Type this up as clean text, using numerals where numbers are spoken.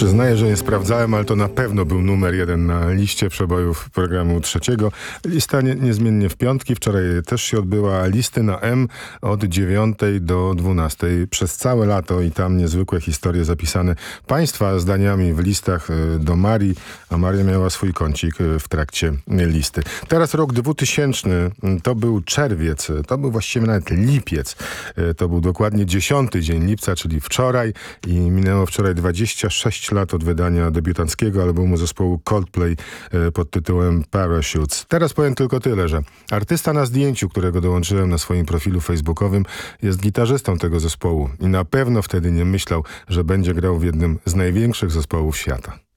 Przyznaję, że nie sprawdzałem, ale to na pewno był numer 1 na liście przebojów programu trzeciego. Lista niezmiennie w piątki. Wczoraj też się odbyła. Listy na M od 9 do 12 przez całe lato i tam niezwykłe historie zapisane państwa zdaniami w listach do Marii, a Maria miała swój kącik w trakcie listy. Teraz rok 2000, to był czerwiec, to był właściwie nawet lipiec. To był dokładnie 10 dzień lipca, czyli wczoraj i minęło wczoraj 26 lat od wydania debiutanckiego albumu zespołu Coldplay pod tytułem Parachutes. Teraz powiem tylko tyle, że artysta na zdjęciu, którego dołączyłem na swoim profilu facebookowym, jest gitarzystą tego zespołu i na pewno wtedy nie myślał, że będzie grał w jednym z największych zespołów świata.